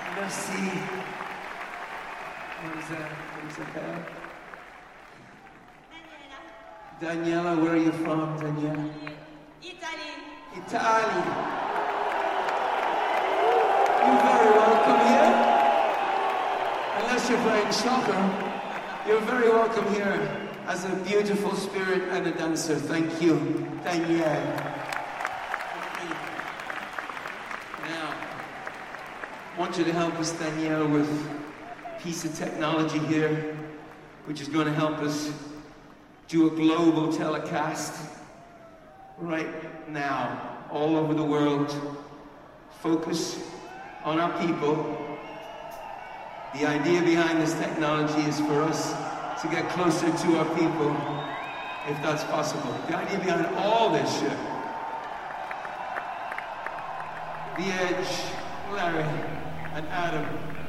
Merci. What is that? Daniela. Daniela, where are you from, Daniela? Italy. Italy. You're very welcome here. Unless you're playing soccer, you're very welcome here as a beautiful spirit and a dancer. Thank you, Danielle. Now, I want you to help us, Danielle, with a piece of technology here, which is going to help us do a global telecast right now, all over the world. Focus on our people. The idea behind this technology is for us to get closer to our people, if that's possible. The idea behind all this shit. The Edge, Larry, and Adam.